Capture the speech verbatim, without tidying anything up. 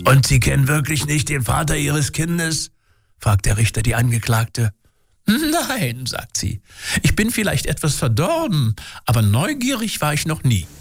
Und Sie kennen wirklich nicht den Vater Ihres Kindes?, fragt der Richter die Angeklagte. Nein, sagt sie. Ich bin vielleicht etwas verdorben, aber neugierig war ich noch nie.